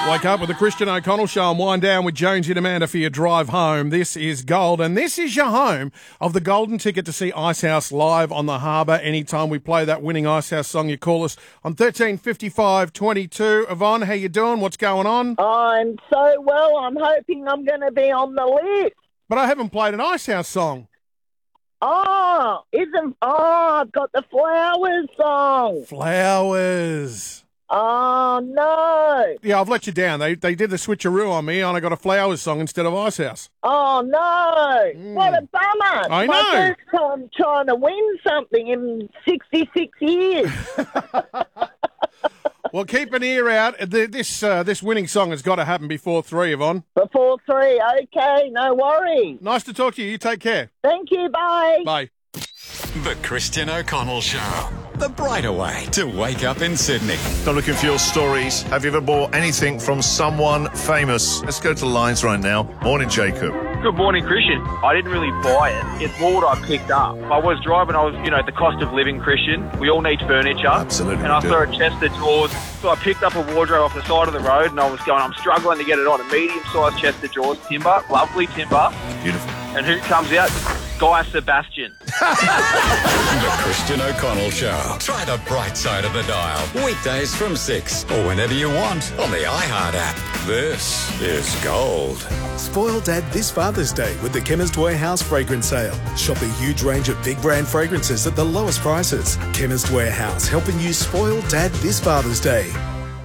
Wake up with the Christian O'Connell Show and wind down with Jonesy and Amanda for your drive home. This is Gold, and this is your home of the golden ticket to see Icehouse live on the harbour. Anytime we play that winning Icehouse song, you call us on 1355 22. Yvonne, how you doing? What's going on? I'm so well. I'm hoping I'm going to be on the list. But I haven't played an Icehouse song. I've got the Flowers song. Flowers. Oh, no. Yeah, I've let you down. They did the switcheroo on me, and I got a Flowers song instead of Icehouse. Oh, no. What a bummer. I know. My first time trying to win something in 66 years. Well, keep an ear out. This winning song has got to happen before 3, Yvonne. Before 3, okay, no worries. Nice to talk to you. You take care. Thank you, bye. Bye. The Christian O'Connell Show. The brighter way to wake up in Sydney. I'm looking for your stories. Have you ever bought anything from someone famous? Let's go to the lines right now. Morning, Jacob. Good morning, Christian. I didn't really buy it. It's more what I picked up. I was driving, the cost of living, Christian. We all need furniture. Absolutely. And I we saw do. a chest of drawers. So I picked up a wardrobe off the side of the road and I was going, I'm struggling to get it on. A medium-sized chest of drawers, timber, lovely timber. Beautiful. And who comes out? Guy Sebastian. The Christian O'Connell Show. Try the bright side of the dial. Weekdays from 6 or whenever you want on the iHeart app. This is Gold. Spoil Dad this Father's Day with the Chemist Warehouse fragrance sale. Shop a huge range of big brand fragrances at the lowest prices. Chemist Warehouse, helping you spoil Dad this Father's Day.